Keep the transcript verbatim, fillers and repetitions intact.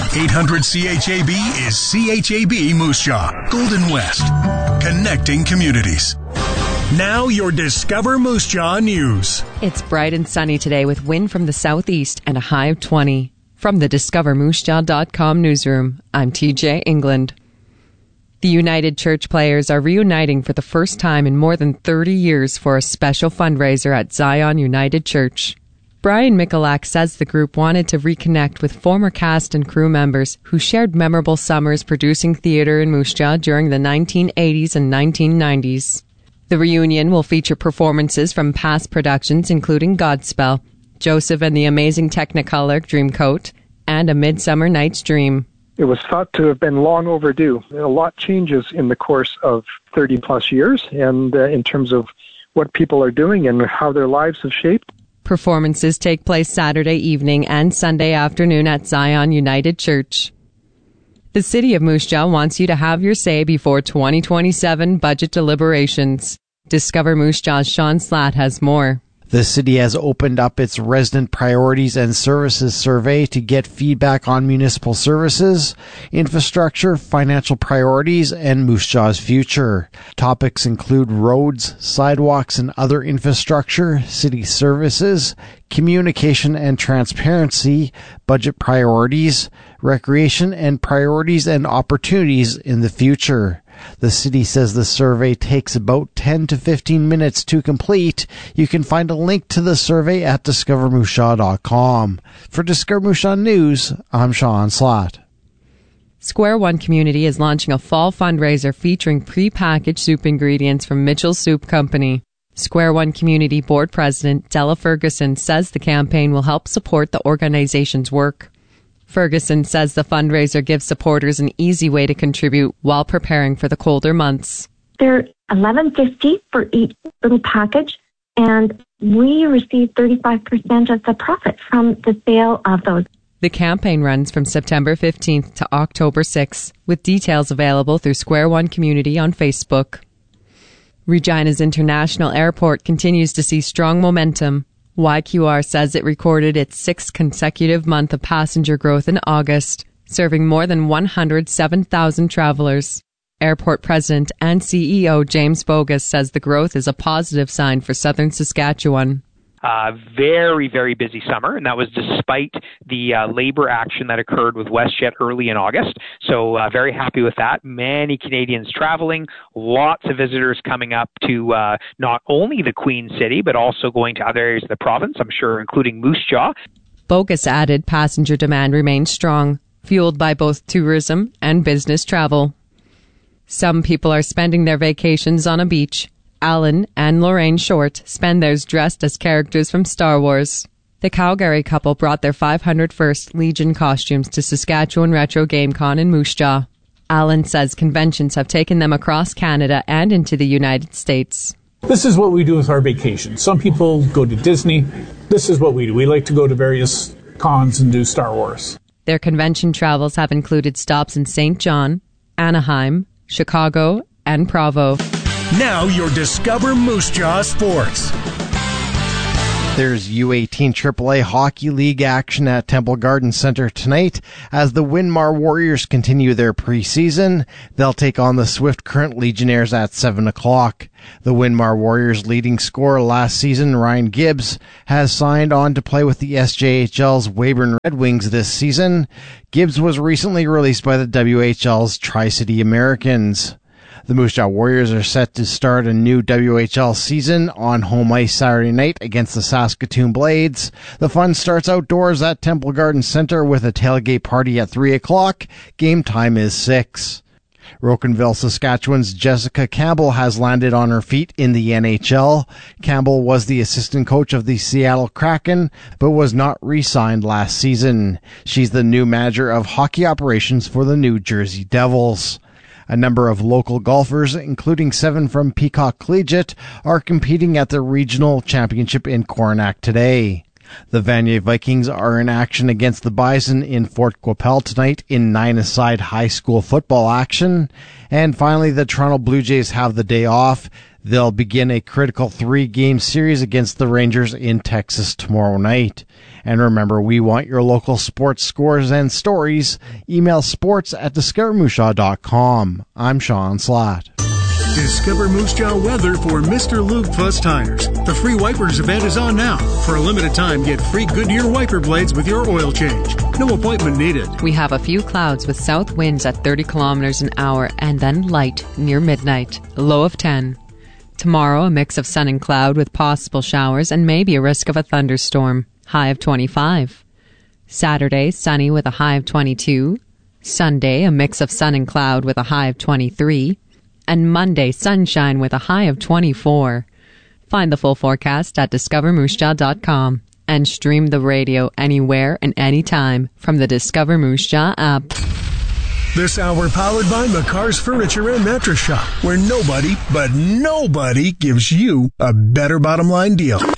eight hundred C H A B is C H A B Moose Jaw, Golden West, connecting communities. Now your Discover Moose Jaw news. It's bright and sunny today with wind from the southeast and a high of twenty. From the discover moose jaw dot com newsroom, I'm T J England. The United Church Players are reuniting for the first time in more than thirty years for a special fundraiser at Zion United Church. Brian Michalak says the group wanted to reconnect with former cast and crew members who shared memorable summers producing theater in Moose Jaw during the nineteen eighties and nineteen nineties. The reunion will feature performances from past productions including Godspell, Joseph and the Amazing Technicolor Dreamcoat, and A Midsummer Night's Dream. It was thought to have been long overdue. A lot changes in the course of thirty plus years, and uh, in terms of what people are doing and how their lives have shaped. Performances take place Saturday evening and Sunday afternoon at Zion United Church. The City of Moose Jaw wants you to have your say before twenty twenty-seven budget deliberations. Discover Moose Jaw's Sean Slatt has more. The city has opened up its Resident Priorities and Services Survey to get feedback on municipal services, infrastructure, financial priorities, and Moose Jaw's future. Topics include roads, sidewalks, and other infrastructure, city services, communication and transparency, budget priorities, recreation, and priorities and opportunities in the future. The city says the survey takes about ten to fifteen minutes to complete. You can find a link to the survey at discover moose jaw dot com. For Discover Moose Jaw News, I'm Sean Slatt. Square One Community is launching a fall fundraiser featuring pre-packaged soup ingredients from Mitchell's Soup Company. Square One Community Board President Della Ferguson says the campaign will help support the organization's work. Ferguson says the fundraiser gives supporters an easy way to contribute while preparing for the colder months. They're eleven fifty for each little package, and we receive thirty-five percent of the profit from the sale of those. The campaign runs from September fifteenth to October sixth, with details available through Square One Community on Facebook. Regina's International Airport continues to see strong momentum. Y Q R says it recorded its sixth consecutive month of passenger growth in August, serving more than one hundred seven thousand travelers. Airport President and C E O James Bogus says the growth is a positive sign for southern Saskatchewan. Uh, very, very busy summer, and that was despite the uh, labor action that occurred with WestJet early in August. So uh, very happy with that. Many Canadians traveling, lots of visitors coming up to uh, not only the Queen City, but also going to other areas of the province, I'm sure, including Moose Jaw. Bogus added passenger demand remains strong, fueled by both tourism and business travel. Some people are spending their vacations on a beach. Alan and Lorraine Short spend theirs dressed as characters from Star Wars. The Calgary couple brought their five hundred first Legion costumes to Saskatchewan Retro GameCon in Moose Jaw. Alan says conventions have taken them across Canada and into the United States. This is what we do with our vacations. Some people go to Disney. This is what we do. We like to go to various cons and do Star Wars. Their convention travels have included stops in Saint John, Anaheim, Chicago, and Provo. Now your Discover Moose Jaw Sports. There's U eighteen triple A Hockey League action at Temple Garden Center tonight as the Winmar Warriors continue their preseason. They'll take on the Swift Current Legionnaires at seven o'clock. The Winmar Warriors' leading scorer last season, Ryan Gibbs, has signed on to play with the S J H L's Weyburn Red Wings this season. Gibbs was recently released by the W H L's Tri-City Americans. The Moose Jaw Warriors are set to start a new W H L season on home ice Saturday night against the Saskatoon Blades. The fun starts outdoors at Temple Garden Center with a tailgate party at three o'clock. Game time is six. Rocanville, Saskatchewan's Jessica Campbell has landed on her feet in the N H L. Campbell was the assistant coach of the Seattle Kraken, but was not re-signed last season. She's the new manager of hockey operations for the New Jersey Devils. A number of local golfers, including seven from Peacock Collegiate, are competing at the regional championship in Coronach today. The Vanier Vikings are in action against the Bison in Fort Qu'Appelle tonight in nine-a-side high school football action. And finally, the Toronto Blue Jays have the day off. They'll begin a critical three-game series against the Rangers in Texas tomorrow night. And remember, we want your local sports scores and stories. Email sports at discover moose jaw dot com. I'm Sean Slatt. Discover Moose Jaw weather for Mister Lube Plus Tires. The free wipers event is on now. For a limited time, get free Goodyear wiper blades with your oil change. No appointment needed. We have a few clouds with south winds at thirty kilometers an hour and then light near midnight. A low of ten. Tomorrow, a mix of sun and cloud with possible showers and maybe a risk of a thunderstorm. High of twenty-five. Saturday, sunny with a high of twenty-two. Sunday, a mix of sun and cloud with a high of twenty-three. And Monday, sunshine with a high of twenty-four. Find the full forecast at discover moose jaw dot com and stream the radio anywhere and anytime from the Discover Moose Jaw app. This hour powered by McCarr's Furniture and Mattress Shop, where nobody, but nobody, gives you a better bottom line deal.